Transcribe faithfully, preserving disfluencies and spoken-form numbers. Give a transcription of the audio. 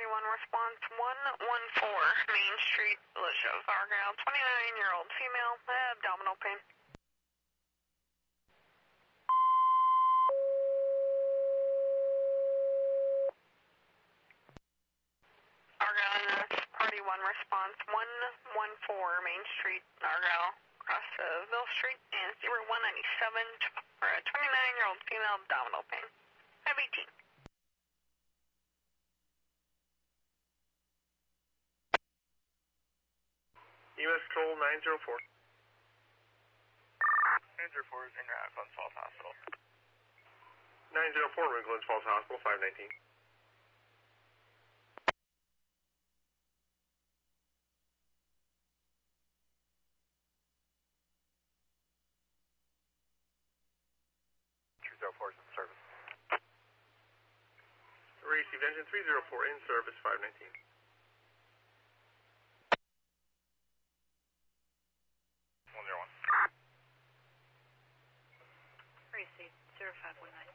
one, response one one four, Main Street, Elizabeth, Argyle, twenty-nine-year-old female, abdominal pain. Argyle, Party one, response one one four, Main Street, Argyle, across uh, Ville Street, and zero one ninety-seven for a twenty-nine-year-old female, abdominal pain. five eighteen. U S Control nine zero four. nine zero four is in route, Glens Falls Hospital. nine zero four, we're in Glens Falls Hospital, five nineteen. three zero four is in service. Received engine three zero four in service, five nineteen. one zero one. Received, zero five one nine.